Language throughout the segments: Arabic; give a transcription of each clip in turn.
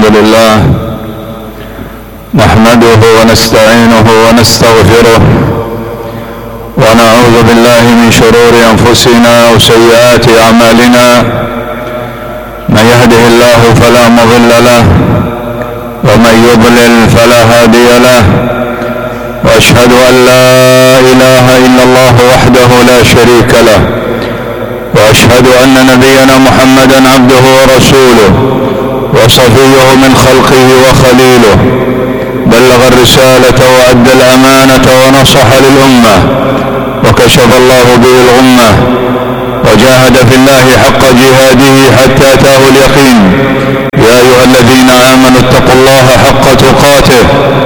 الحمد لله نحمده ونستعينه ونستغفره ونعوذ بالله من شرور أنفسنا وسيئات أعمالنا. من يهده الله فلا مضل له ومن يضلل فلا هادي له، وأشهد أن لا إله إلا الله وحده لا شريك له، وأشهد أن نبينا محمدا عبده ورسوله وصفيه من خلقه وخليله، بلغ الرسالة وأدى الأمانة ونصح للأمة وكشف الله به الغمة، وجاهد في الله حق جهاده حتى أتاه اليقين. يا أيها الذين آمنوا اتقوا الله حق تقاته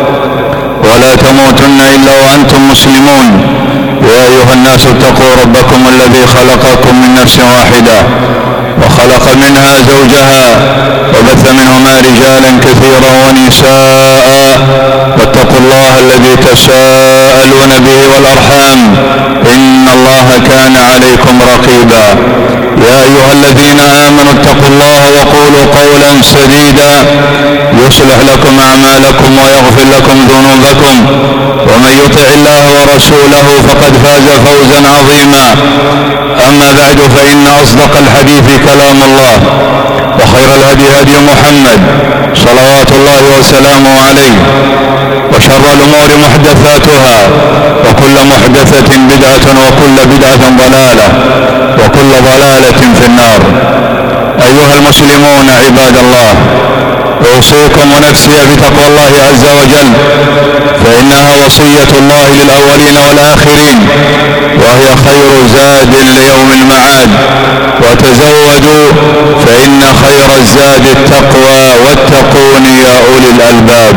ولا تموتن إلا وأنتم مسلمون. يا أيها الناس اتقوا ربكم الذي خلقكم من نفس واحدة وخلق منها زوجها وبث منهما رجالا كثيرا ونساء، واتقوا الله الذي تساءلون به والأرحام إن الله كان عليكم رقيبا. يا أيها الذين آمنوا اتقوا الله وقولوا قولا سديدا يصلح لكم أعمالكم ويغفر لكم ذنوبكم، ومن يطع الله ورسوله فقد فاز فوزا عظيما. أما بعد، فإن أصدق الحديث كلام الله، وخير الهدي هدي محمد صلوات الله وسلامه عليه، وشر الأمور محدثاتها، وكل محدثة بدعة، وكل بدعة ضلالة، وكل ضلالة في النار. أيها المسلمون عباد الله، أوصيكم ونفسي بتقوى الله عز وجل، فإنها وصية الله للأولين والآخرين، وهي خير زاد ليوم المعاد. وتزودوا فإن خير الزاد التقوى، واتقون يا أولي الألباب.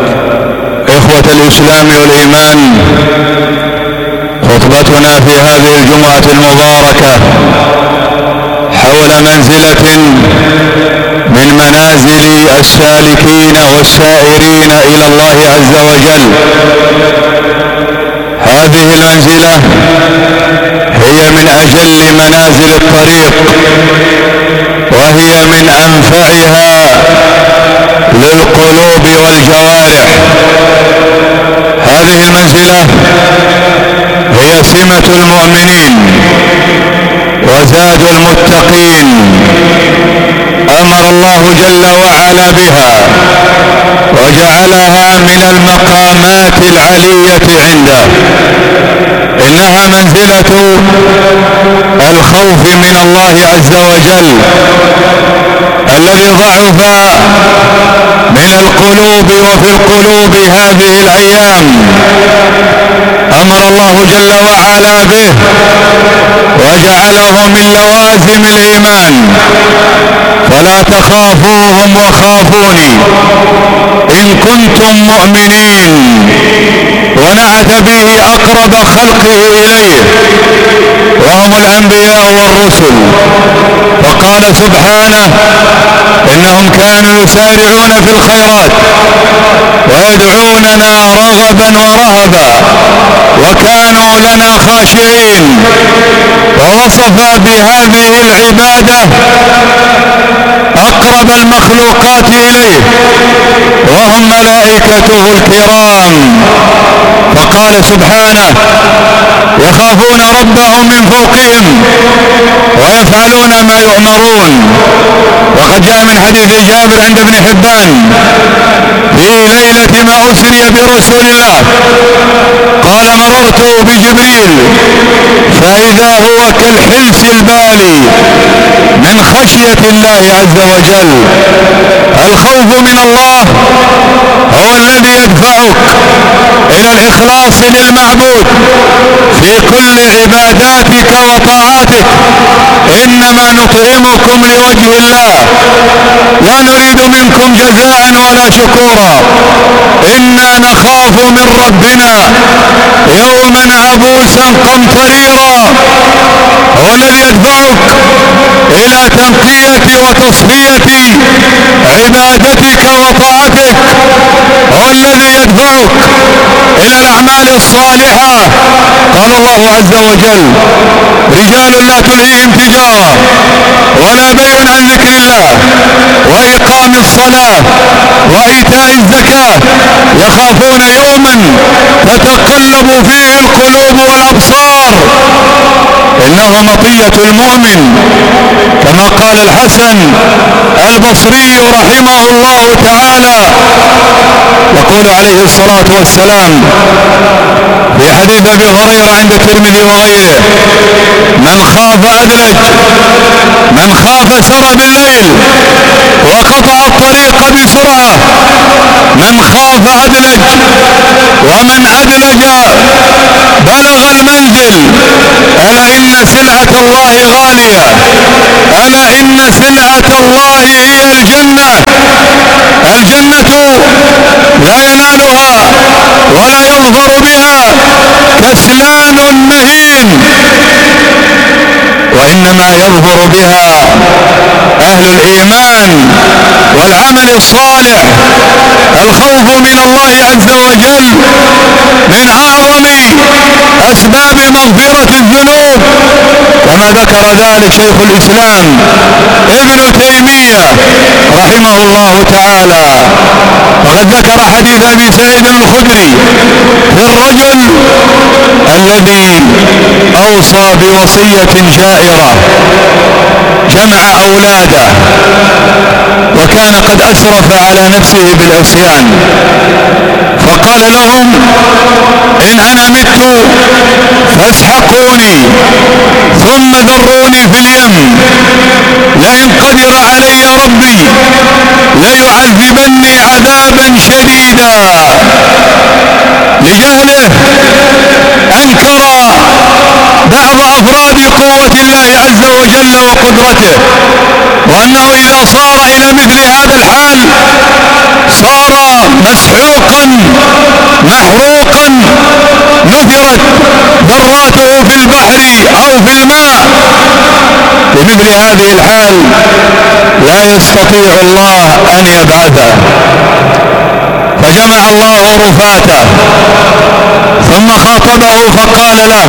إخوة الإسلام والإيمان، خطبتنا في هذه الجمعة المباركة حول منزلة من منازل السالكين والسائرين إلى الله عز وجل. هذه المنزلة هي من أجل منازل الطريق، وهي من أنفعها للقلوب والجوارح. هذه المنزلة هي سمة المؤمنين وزاد المتقين، أمر الله جل وعلا بها وجعلها من المقامات العلية عنده. إنها منزلة الخوف من الله عز وجل الذي ضعف من القلوب وفي القلوب هذه الأيام. أمر الله جل وعلا به وجعله من لوازم الإيمان. فلا تخافوهم وخافوني إن كنتم مؤمنين، ونعت به أقرب خلقه إليه وهم الأنبياء والرسل. وقال سبحانه: إنهم كانوا يسارعون في الخيرات ويدعوننا رغبا ورهبا وكانوا لنا خاشعين. ووصف بهذه العبادة أقرب المخلوقات إليه وهم ملائكته الكرام. فقال سبحانه: يخافون ربهم من فوقهم ويفعلون ما يؤمرون. وقد جاء من حديث جابر عند ابن حبان في ليلة ما أسري برسول الله قال: مررت بجبريل فإذا هو كالحلس البالي من خشية الله عز وجل. الخوف من الله هو الذي يدفعك إلى الإخلاص للمعبود في كل عباداتك وطاعاتك. إنما نطعمكم لوجه الله لا نريد منكم جزاء ولا شكورا. إنا نخاف من ربنا يوما عبوسا قمطريرا. هو الذي يدفعك إلى تنقية وتصفية عبادتك وطاعتك، هو الذي يدفعك إلى الأعمال الصالحة. قال الله عز وجل: رجال لا تلهيهم تجارة ولا بيع عن ذكر الله وإقام الصلاة وإيتاء الزكاة يخافون يوما تتقلب فيه القلوب والأبصار. إنه مطية المؤمن، كما قال الحسن البصري رحمه الله تعالى. يقول عليه الصلاة والسلام في حديث أبي هريرة عند الترمذي وغيره: من خاف أدلج، من خاف سرى بالليل وقطع الطريق بسرعة، من خاف أدلج، ومن أدلج بلغ المنزل. ألا إن سلعة الله غالية، ألا إن سلعة الله هي الجنة. الجنة لا ينالها ولا يظفر بها كسلان مهين، وإنما يظفر بها أهل الإيمان والعمل الصالح. الخوف من الله عز وجل من أعظم أسباب مغفرة الذنوب، كما ذكر ذلك شيخ الإسلام ابن تيمية رحمه الله تعالى. وقد ذكر حديث أبي سعيد الخدري في الرجل الذي أوصى بوصية جائرة، جمع أولاده وكان قد أسرف على نفسه بالعصيان، فقال لهم: إن أنا مت فاسحقوني ثم ذروني في اليم، لئن قدر علي ربي ليعذبني عذابا شديدا. لجهله أنكر بعض أفراد قوة الله عز وجل وقدرته، وأنه إذا صار إلى مثل هذا الحال صار مسحوقا محروقا، نثرت ذراته في البحر أو في الماء. بمثل هذه الحال لا يستطيع الله أن يبعثه، فجمع الله رفاته ثم خاطبه فقال له: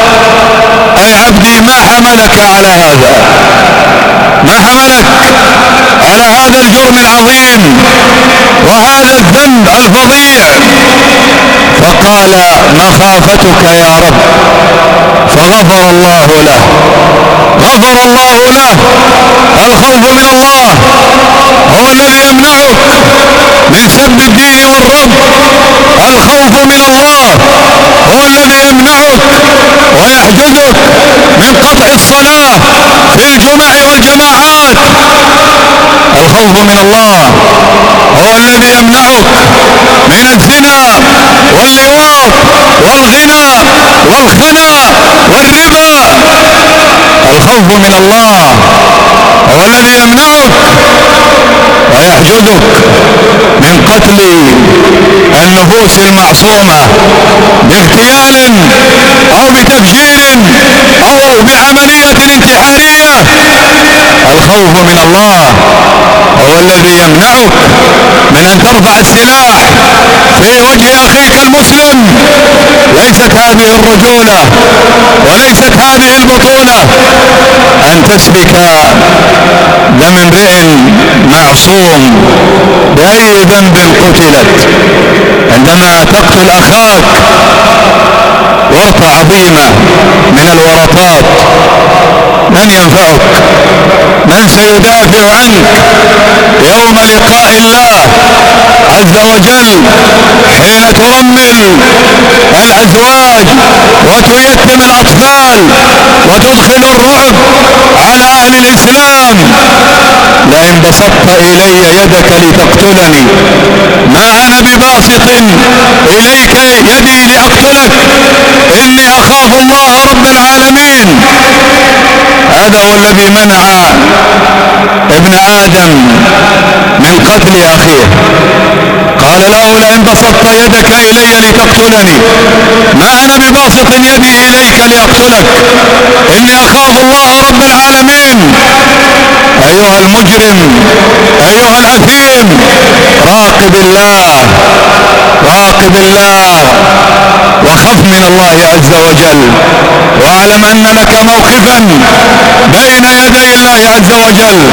أي عبدي، ما حملك على هذا؟ ما حملك على هذا الجرم العظيم وهذا الذنب الفظيع؟ فقال: مخافتك يا رب. فغفر الله له، غفر الله له. الخوف من الله هو الذي يمنعك من سب الدين والرب. الخوف من الله هو الذي يمنعك ويحجزك من قطع الصلاة في الجمع والجماعات. الخوف من الله هو الذي يمنعك من الزنا واللواط والغنى والخنا والربا. الخوف من الله هو الذي يمنعك ويحجزك من قتل النفوس المعصومة باغتيال أو بتفجير أو بعملية انتحارية. الخوف من الله هو الذي يمنعك من أن ترفع السلاح في وجه أخيك المسلم. ليست هذه الرجولة وليست هذه البطولة أن تسفك دم امرئ معصوم بأي ذنب قتلت. عندما تقتل أخاك ورطة عظيمة من الورطات، من ينفعك؟ من سيدافع عنك يوم لقاء الله عز وجل حين ترمل الأزواج وتيتم الأطفال وتدخل الرعب على أهل الإسلام؟ لئن بسطت إلي يدك لتقتلني ما أنا بباسط إليك يدي لأقتلك، إني أخاف الله رب العالمين. هذا هو الذي منع ابن آدم من قتل أخيه. قال له: لئن بسطت يدك إلي لتقتلني ما أنا بباسط يدي إليك لأقتلك، إني أخاف الله رب العالمين. المجرم، ايها الاثيم، راقب الله، راقب الله وخف من الله عز وجل، واعلم ان لك موقفا بين يدي الله عز وجل.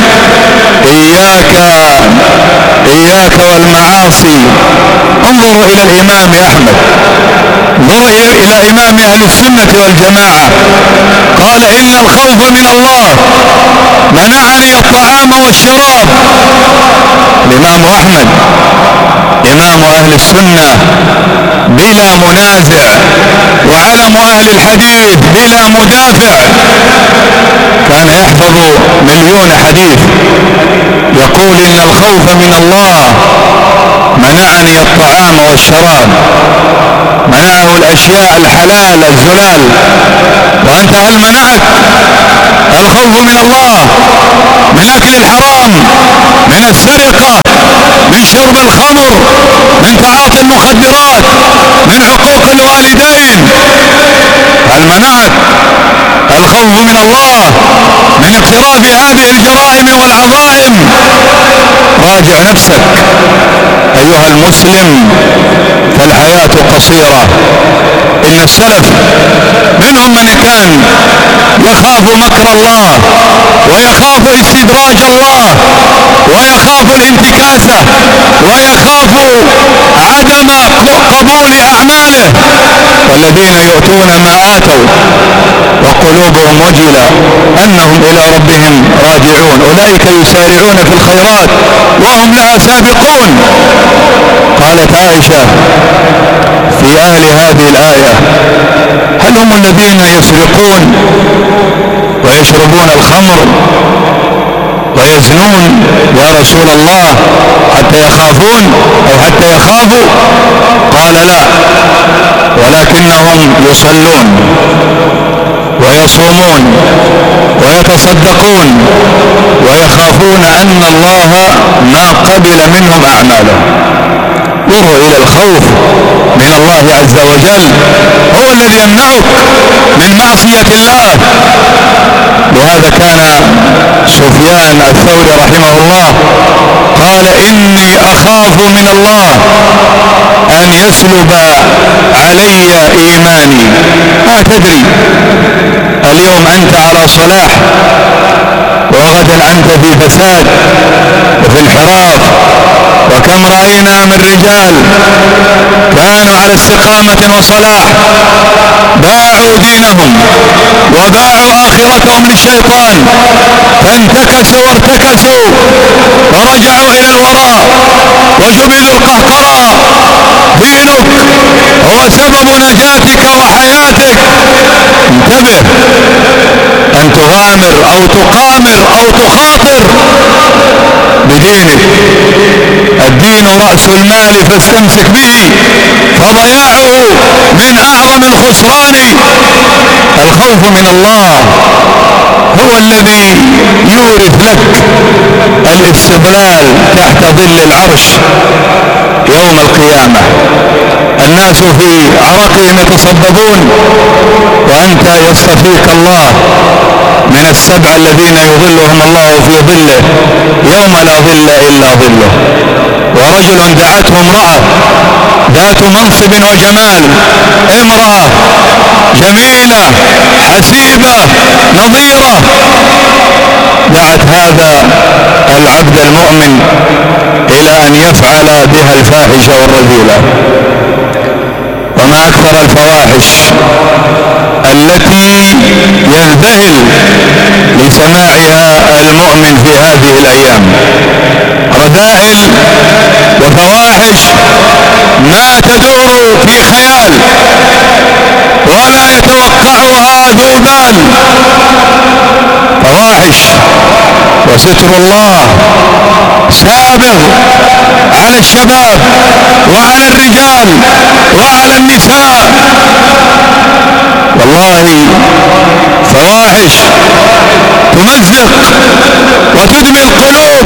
اياك والمعاصي. انظروا الى الامام احمد، انظروا الى امام اهل السنة والجماعة، قال ان الخوف من الله منعني الطعام والشراب. الامام احمد امام اهل السنة بلا منازع، وعلم اهل الحديث بلا مدافع، كان يحفظ 1,000,000 حديث، يقول ان الخوف من الله منعني الطعام والشراب، منعه الاشياء الحلال الزلال. وانت هل منعك الخوف من الله من اكل الحرام، من السرقة، من شرب الخمر، من تعاطي المخدرات، من عقوق الوالدين؟ هل منعك الخوف من الله من اقتراف هذه الجرائم والعظائم؟ راجع نفسك ايها المسلم، فالحياة قصيرة. ان السلف منهم من كان يخاف مكر الله، ويخاف استدراج الله، ويخاف الانتكاسة، ويخاف عدم قبول اعماله. والذين يؤتون ما آتوا وقلوبهم وجلة انهم الى ربهم راجعون، اولئك يسارعون في الخيرات وهم لها سابقون. قالت عائشة في اهل هذه الآية: هل هم الذين يسرقون ويشربون الخمر ويزنون يا رسول الله حتى يخافون او حتى يخافوا؟ قال لا، ولكنهم يصلون ويصومون ويتصدقون ويخافون ان الله ما قبل منهم اعمالهم. انظروا الى الخوف من الله عز وجل، هو الذي يمنعك من معصية الله. لهذا كان سفيان الثوري رحمه الله قال: اني اخاف من الله ان يسلب علي ايماني. ما تدري، اليوم انت على صلاح وغدا انت في فساد وفي انحراف. وكم رأينا من رجال كانوا على استقامة وصلاح باعوا دينهم وباعوا آخرتهم للشيطان، فانتكسوا وارتكسوا ورجعوا إلى الوراء وجبلوا القهقراء. دينك هو سبب نجاتك وحياتك. انتبه أن تغامر أو تقامر أو تخاطر بدينك. الدين رأس المال فاستمسك به، فضياعه من أعظم الخسران. الخوف من الله هو الذي يورث لك الاستظلال تحت ظل العرش يوم القيامة. الناس في عرقهم يتصببون، وأنت يصطفيك الله من السبع الذين يظلهم الله في ظله يوم لا ظل إلا ظله. ورجل دعته امرأة ذات منصب وجمال، امرأة جميلة حسيبة نظيرة، دعت هذا العبد المؤمن إلى أن يفعل بها الفاحشة والرذيلة. وما أكثر الفواحش التي يذهل لسماعها المؤمن في هذه الأيام. رذائل وفواحش ما تدور في خيال ولا يتوقعها ذو بال. فواحش وستر الله سابغ على الشباب وعلى الرجال وعلى النساء. والله فواحش تمزق وتدمي القلوب،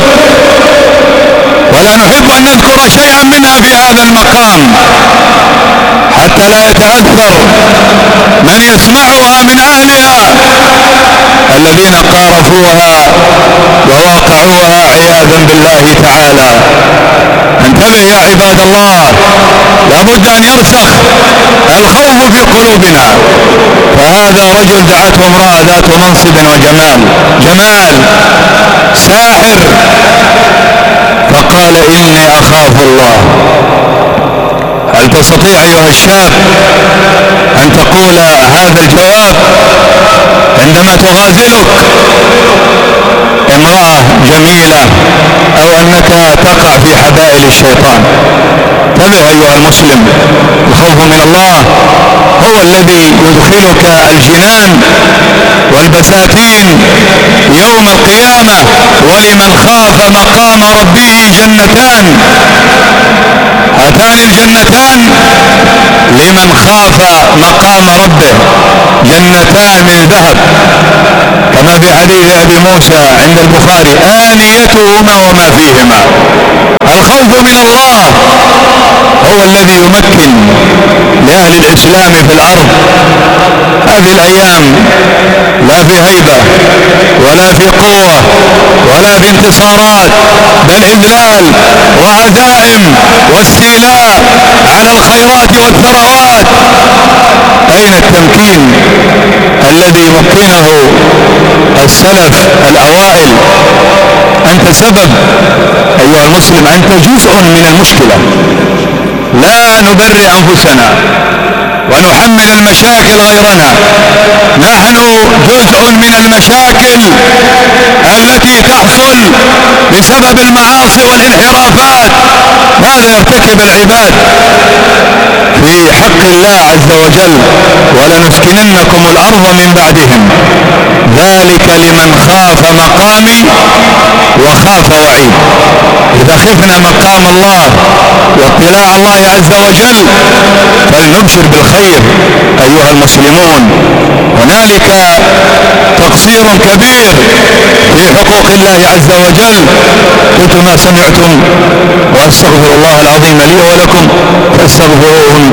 ولا نحب أن نذكر شيئا منها في هذا المقام حتى لا يتأثر من يسمعها من أهلها الذين قارفوها وواقعوها عياذا بالله تعالى. انتبه يا عباد الله، لابد أن يرسخ الخوف في قلوبنا. فهذا رجل دعته امرأة ذات منصب وجمال ساحر، فقال إني أخاف الله. هل تستطيع أيها الشاب أن تقول هذا الجواب عندما تغازلك امرأة جميلة أو أنك تقع في حبائل الشيطان؟ انتبه أيها المسلم، الخوف من الله هو الذي يدخلك الجنان والبساتين يوم القيامة. ولمن خاف مقام ربه جنتان، هاتان الجنتان لمن خاف مقام ربه، جنتان من ذهب كما في حديث أبي موسى عند البخاري آنيتهما وما فيهما. الخوف من الله هو الذي يمكن لأهل الإسلام في الأرض هذه الأيام، لا في هيبة ولا في قوة ولا في انتصارات، بل إذلال وعزائم واستيلاء على الخيرات والثروات. أين التمكين الذي مكنه السلف الأوائل؟ أنت سبب أيها المسلم، أنت جزء من المشكلة. لا نبرئ أنفسنا ونحمل المشاكل غيرنا، نحن جزء من المشاكل التي تحصل بسبب المعاصي والانحرافات. ماذا يرتكب العباد في حق الله عز وجل؟ ولنسكننكم الأرض من بعدهم، ذلك لمن خاف مقامي وخاف وعيد. إذا خفنا مقام الله واطلاع الله عز وجل فلنبشر بالخير أيها المسلمون. هنالك تقصير كبير في حقوق الله عز وجل. قلت ما سمعتم وأستغفر الله العظيم لي ولكم فاستغفروه